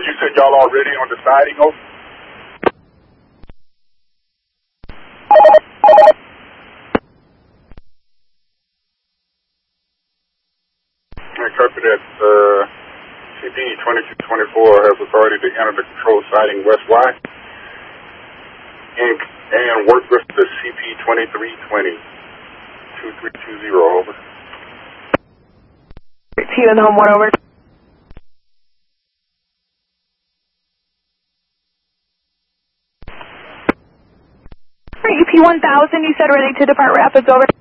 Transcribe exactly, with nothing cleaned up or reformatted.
you said y'all already on the siding, over? I copy that. Uh, C P twenty-two twenty-four has authority to enter the control siding West Y and, and work with the C P twenty-three twenty, two three two zero, over. thirteen and home, one over. E P one thousand, you said ready to depart Rapids, over.